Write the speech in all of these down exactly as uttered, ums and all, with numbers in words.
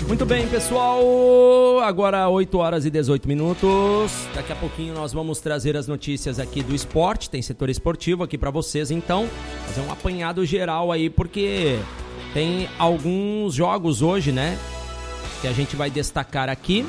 Muito bem, pessoal, agora oito horas e dezoito minutos. Daqui a pouquinho nós vamos trazer as notícias aqui do esporte, tem setor esportivo aqui para vocês, então, fazer um apanhado geral aí, porque tem alguns jogos hoje, né, que a gente vai destacar aqui.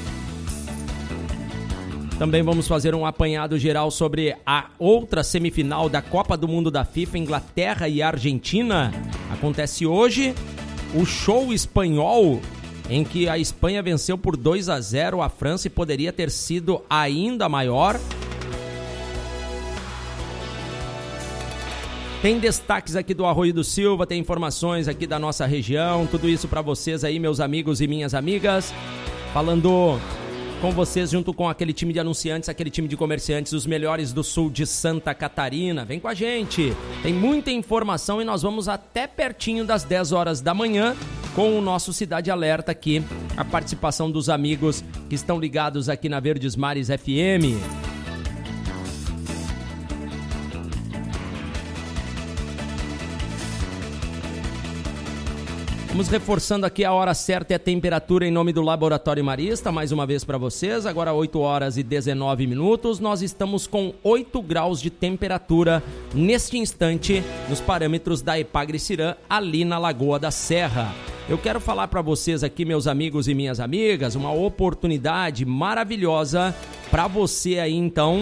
Também vamos fazer um apanhado geral sobre a outra semifinal da Copa do Mundo da FIFA, Inglaterra e Argentina. Acontece hoje o show espanhol, em que a Espanha venceu por dois a zero a França e poderia ter sido ainda maior. Tem destaques aqui do Arroio do Silva, tem informações aqui da nossa região, tudo isso para vocês aí, meus amigos e minhas amigas. Falando com vocês junto com aquele time de anunciantes, aquele time de comerciantes, os melhores do sul de Santa Catarina. Vem com a gente, tem muita informação e nós vamos até pertinho das dez horas da manhã com o nosso Cidade Alerta aqui, a participação dos amigos que estão ligados aqui na Verdes Mares F M. Vamos reforçando aqui a hora certa e a temperatura em nome do Laboratório Marista, mais uma vez para vocês, agora oito horas e dezenove minutos, nós estamos com oito graus de temperatura neste instante nos parâmetros da Epagre-Cirã, ali na Lagoa da Serra. Eu quero falar para vocês aqui, meus amigos e minhas amigas, uma oportunidade maravilhosa para você aí então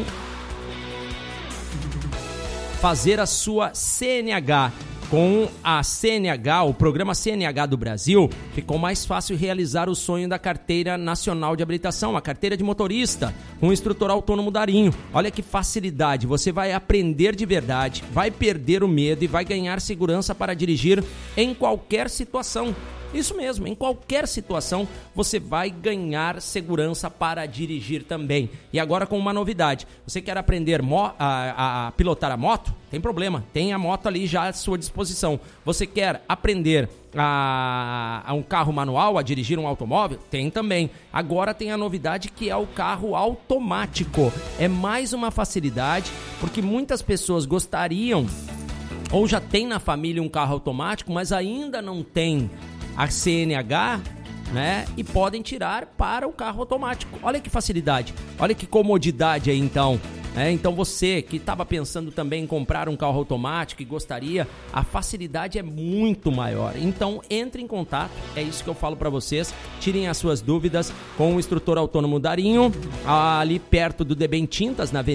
fazer a sua C N H. Com a C N H, o programa C N H do Brasil, ficou mais fácil realizar o sonho da Carteira Nacional de Habilitação, a carteira de motorista, com o instrutor autônomo Darinho. Olha que facilidade, você vai aprender de verdade, vai perder o medo e vai ganhar segurança para dirigir em qualquer situação. Isso mesmo, em qualquer situação você vai ganhar segurança para dirigir também. E agora com uma novidade, você quer aprender mo- a, a pilotar a moto? Tem problema, tem a moto ali já à sua disposição. Você quer aprender a, a um carro manual, a dirigir um automóvel? Tem também. Agora tem a novidade que é o carro automático. É mais uma facilidade, porque muitas pessoas gostariam ou já tem na família um carro automático, mas ainda não tem a C N H, né? E podem tirar para o carro automático. Olha que facilidade, olha que comodidade aí então. É, então você que estava pensando também em comprar um carro automático e gostaria, a facilidade é muito maior. Então entre em contato, é isso que eu falo para vocês. Tirem as suas dúvidas com o instrutor autônomo Darinho, ali perto do Debem Tintas, na Avenida